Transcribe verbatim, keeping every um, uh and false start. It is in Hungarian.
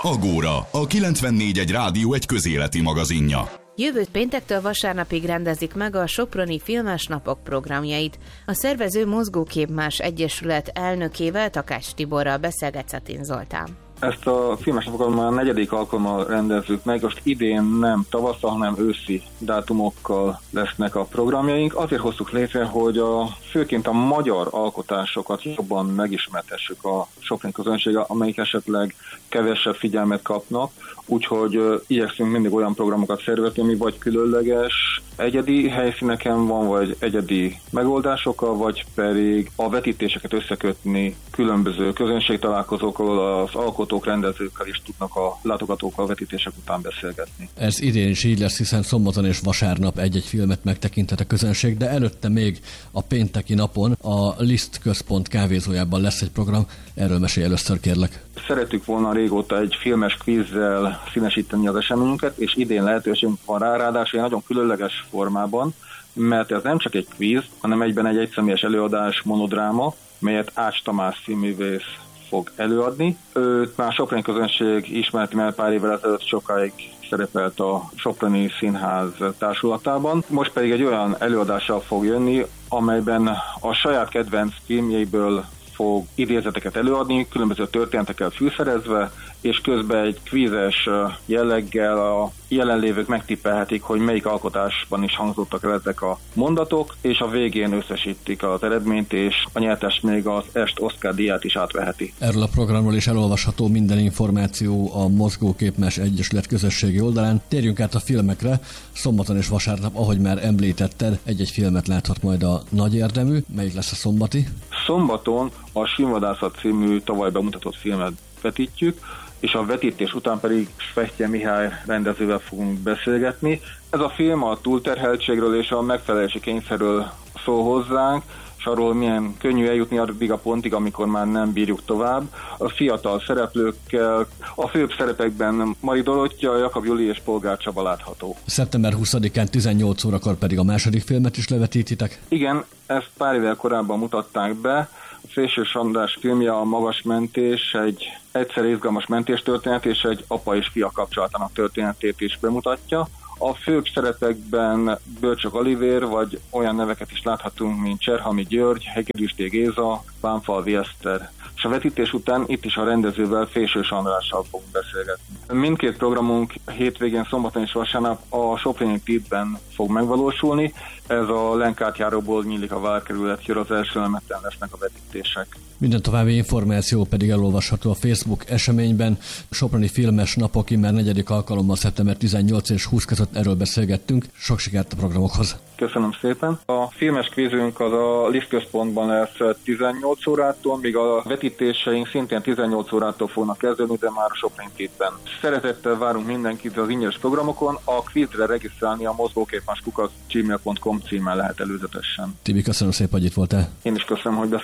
Agóra, a kilencvennégy egy rádió egy közéleti magazinja. Jövő péntektől vasárnapig rendezik meg a Soproni Filmes Napok programjait. A szervező Mozgóképmás Egyesület elnökével, Takács Tiborral beszélget Szatin Zoltán. Ezt a filmes napokat már a negyedik alkalommal rendezzük meg, most idén nem tavasszal, hanem őszi dátumokkal lesznek a programjaink. Azért hoztuk létre, hogy a, főként a magyar alkotásokat jobban megismertessük a soproni közönséggel, amelyik esetleg kevesebb figyelmet kapnak, úgyhogy uh, igyekszünk mindig olyan programokat szervezni, ami vagy különleges, egyedi helyszíneken van, vagy egyedi megoldásokkal, vagy pedig a vetítéseket összekötni különböző közönségtalálkozókkal, az alkotók, rendezőkkel is tudnak a látogatókkal a vetítések után beszélgetni. Ez idén is így lesz, hiszen szombaton és vasárnap egy-egy filmet megtekinthet a közönség, de előtte még a pénteki napon a Liszt Központ kávézójában lesz egy program. Erről mesélj először, kérlek. Szerettük volna régóta egy filmes kvízzel színesíteni az eseményünket, és idén lehetőségünk van rá, ráadásul egy nagyon különleges formában, mert ez nem csak egy kvíz, hanem egyben egy egyszemélyes előadás, monodráma, melyet Ács Tamás színművész fog előadni. Őt már soproni közönség ismerti, mert pár évvel ezelőtt sokáig szerepelt a Soproni Színház társulatában. Most pedig egy olyan előadással fog jönni, amelyben a saját kedvenc filmjeiből fog idézeteket előadni, különböző történetekkel fűszerezve, és közben egy kvízes jelleggel a jelenlévők megtippelhetik, hogy melyik alkotásban is hangzottak el ezek a mondatok, és a végén összesítik az eredményt, és a nyertes még az Est Oscar díját is átveheti. Erről a programról is elolvasható minden információ a Mozgóképmás Egyesület közösségi oldalán. Térjünk át a filmekre. Szombaton és vasárnap, ahogy már említetted, egy-egy filmet láthat majd a nagy érdemű. Melyik lesz a szombati? Szombaton a Sínvadászat című tavaly bemutatott filmet vetítjük, és a vetítés után pedig Svehtyé Mihály rendezővel fogunk beszélgetni. Ez a film a túlterheltségről és a megfelelési kényszerről szól hozzánk, és arról milyen könnyű eljutni addig a pontig, amikor már nem bírjuk tovább. A fiatal szereplőkkel, a főbb szerepekben Mari Dorottya, Jakab Juli és Polgár Csaba látható. szeptember huszadikán tizennyolc órakor pedig a második filmet is levetítitek? Igen, ezt pár évvel korábban mutatták be. A Fésős András filmje a Magas mentés, egy egyszer izgalmas mentéstörténet és egy apa és fia kapcsolatának történetét is bemutatja. A főbb szerepekben Bölcsök Alivér, vagy olyan neveket is láthatunk, mint Cserhami György, Hegedűsté Géza, Bánfalvi Eszter. És a vetítés után itt is a rendezővel, Fésős Andrással fogunk beszélgetni. Mindkét programunk hétvégén, szombaton és vasárnap a Soproni Titben fog megvalósulni. Ez a Lenkártjáróból nyílik a várkerület, jön az első elemeten lesznek a vetítések. Minden további információ pedig elolvasható a Facebook eseményben. Soproni Filmes Napok immár negyedik alkalommal szeptember tizennyolc és húsz között erről beszélgettünk. Sok sikert a programokhoz! Köszönöm szépen! A filmes kvízünk az a Liszt Központban lesz tizennyolc órától, míg a vetítéseink szintén tizennyolc órától fognak kezdődni, de már a Soproni Titben. Szeretettel várunk mindenkit az ingyenes programokon, a kvízre regisztrálni a mozgóképmás kukac gmail pont com címmel lehet előzetesen. Tibi, köszönöm szépen, hogy itt voltál. Én is köszönöm, hogy beszéltem.